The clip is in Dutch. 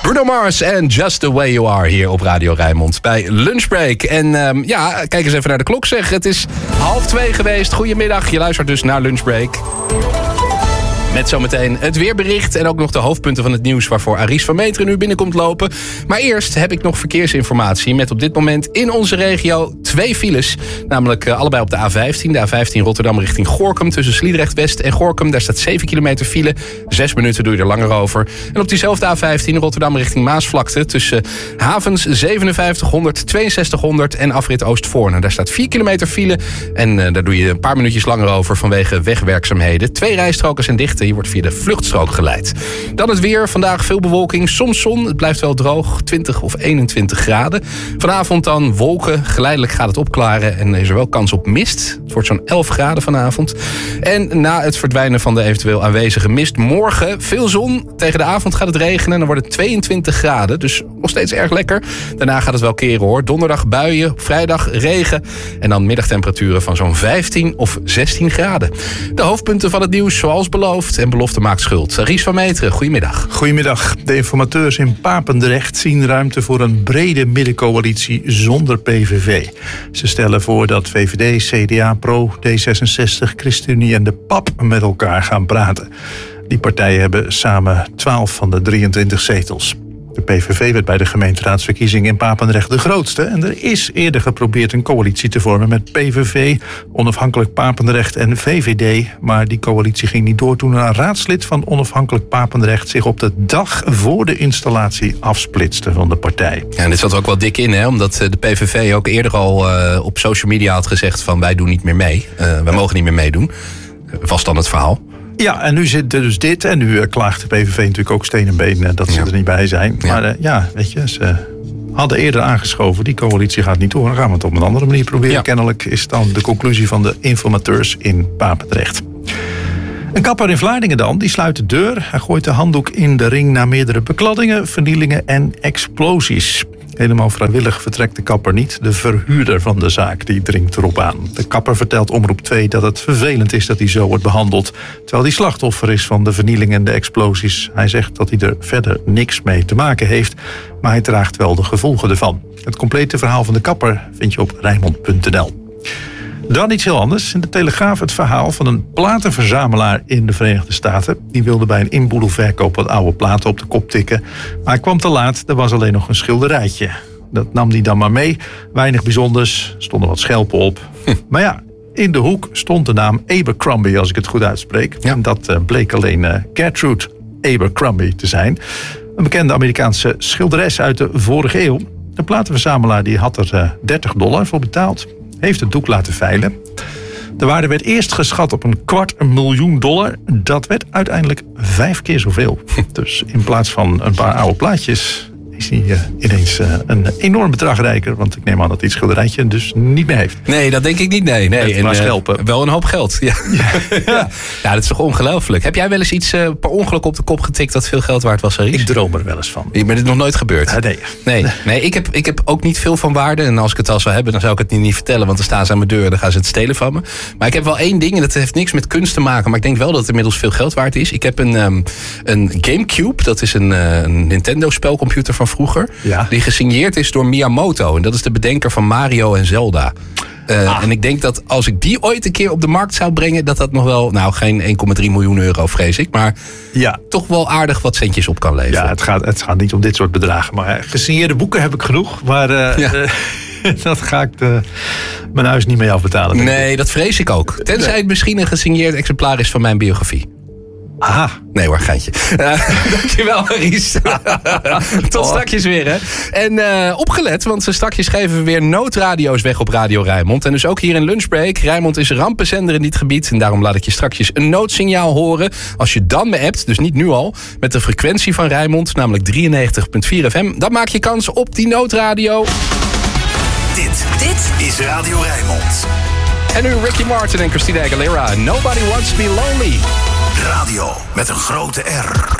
Bruno Mars en Just The Way You Are hier op Radio Rijnmond bij Lunchbreak. En kijk eens even naar de klok zeg. Het is 1:30 geweest. Goedemiddag, je luistert dus naar Lunchbreak. Met zometeen het weerbericht en ook nog de hoofdpunten van het nieuws waarvoor Aries van Meteren nu binnenkomt lopen. Maar eerst heb ik nog verkeersinformatie met op dit moment in onze regio 2 files. Namelijk allebei op de A15. De A15 Rotterdam richting Gorinchem tussen Sliedrecht West en Gorinchem. Daar staat 7 kilometer file. 6 minuten doe je er langer over. En op diezelfde A15 Rotterdam richting Maasvlakte tussen havens 5700, 6200 en afrit Oostvoorne. Daar staat 4 kilometer file en daar doe je een paar minuutjes langer over vanwege wegwerkzaamheden. 2 rijstroken zijn dicht. Je wordt via de vluchtstrook geleid. Dan het weer. Vandaag veel bewolking, soms zon. Het blijft wel droog, 20 of 21 graden. Vanavond dan wolken. Geleidelijk gaat het opklaren en is er wel kans op mist. Het wordt zo'n 11 graden vanavond. En na het verdwijnen van de eventueel aanwezige mist, morgen veel zon. Tegen de avond gaat het regenen en dan wordt het 22 graden. Dus nog steeds erg lekker. Daarna gaat het wel keren hoor. Donderdag buien, vrijdag regen. En dan middagtemperaturen van zo'n 15 of 16 graden. De hoofdpunten van het nieuws zoals beloofd. En belofte maakt schuld. Aries van Meteren, goedemiddag. Goedemiddag. De informateurs in Papendrecht zien ruimte voor een brede middencoalitie zonder PVV. Ze stellen voor dat VVD, CDA, PRO, D66, ChristenUnie en de PAP met elkaar gaan praten. Die partijen hebben samen 12 van de 23 zetels. De PVV werd bij de gemeenteraadsverkiezingen in Papendrecht de grootste. En er is eerder geprobeerd een coalitie te vormen met PVV, Onafhankelijk Papendrecht en VVD. Maar die coalitie ging niet door toen een raadslid van Onafhankelijk Papendrecht zich op de dag voor de installatie afsplitste van de partij. Ja, en dit zat er ook wel dik in, hè? Omdat de PVV ook eerder al op social media had gezegd van wij doen niet meer mee. Wij mogen niet meer meedoen. Was dan het verhaal. Ja, en nu zit er dus dit. En nu klaagt de PVV natuurlijk ook steen en been dat ze er niet bij zijn. Ja. Maar weet je, ze hadden eerder aangeschoven. Die coalitie gaat niet door. Dan gaan we het op een andere manier proberen. Ja. Kennelijk is dan de conclusie van de informateurs in Papendrecht. Een kapper in Vlaardingen dan, die sluit de deur. Hij gooit de handdoek in de ring na meerdere bekladdingen, vernielingen en explosies. Helemaal vrijwillig vertrekt de kapper niet. De verhuurder van de zaak die dringt erop aan. De kapper vertelt Omroep 2 dat het vervelend is dat hij zo wordt behandeld, terwijl hij slachtoffer is van de vernieling en de explosies. Hij zegt dat hij er verder niks mee te maken heeft, maar hij draagt wel de gevolgen ervan. Het complete verhaal van de kapper vind je op Rijnmond.nl. Dan iets heel anders. In de Telegraaf het verhaal van een platenverzamelaar in de Verenigde Staten. Die wilde bij een inboedelverkoop wat oude platen op de kop tikken. Maar hij kwam te laat, er was alleen nog een schilderijtje. Dat nam hij dan maar mee. Weinig bijzonders, stonden wat schelpen op. Maar ja, in de hoek stond de naam Abercrombie, als ik het goed uitspreek. Ja. En dat bleek alleen Gertrude Abercrombie te zijn. Een bekende Amerikaanse schilderes uit de vorige eeuw. De platenverzamelaar die had er $30 voor betaald. Heeft het doek laten veilen. De waarde werd eerst geschat op $250.000. Dat werd uiteindelijk 5 keer zoveel. Dus in plaats van een paar oude plaatjes is hij ineens een enorm bedrag rijker. Want ik neem aan dat hij het schilderijtje dus niet meer heeft. Nee, dat denk ik niet. Nee. En wel een hoop geld. Ja. Ja, dat is toch ongelooflijk. Heb jij wel eens iets per ongeluk op de kop getikt dat veel geld waard was, Aries? Ik droom er wel eens van. Maar dit is nog nooit gebeurd? Nee, ik heb ook niet veel van waarde. En als ik het al zou hebben, dan zou ik het niet vertellen. Want dan staan ze aan mijn deur en dan gaan ze het stelen van me. Maar ik heb wel één ding en dat heeft niks met kunst te maken. Maar ik denk wel dat het inmiddels veel geld waard is. Ik heb een Gamecube. Dat is een Nintendo spelcomputer van vroeger. Ja. Die gesigneerd is door Miyamoto. En dat is de bedenker van Mario en Zelda. En ik denk dat als ik die ooit een keer op de markt zou brengen, dat nog wel, geen 1,3 miljoen euro vrees ik, maar toch wel aardig wat centjes op kan leveren. Ja, het gaat niet om dit soort bedragen. Maar gesigneerde boeken heb ik genoeg. Maar dat ga ik mijn huis niet mee afbetalen. Nee, dat vrees ik ook. Tenzij het misschien een gesigneerd exemplaar is van mijn biografie. Aha. Nee hoor, geintje. Dankjewel, Aries. Tot straks weer, hè. En opgelet, want straks geven we weer noodradio's weg op Radio Rijnmond. En dus ook hier in Lunchbreak. Rijnmond is rampenzender in dit gebied. En daarom laat ik je straks een noodsignaal horen. Als je dan me appt, dus niet nu al, met de frequentie van Rijnmond, namelijk 93.4 FM. Dan maak je kans op die noodradio. Dit is Radio Rijnmond. En nu Ricky Martin en Christina Aguilera. Nobody Wants Me Lonely. Radio met een grote R.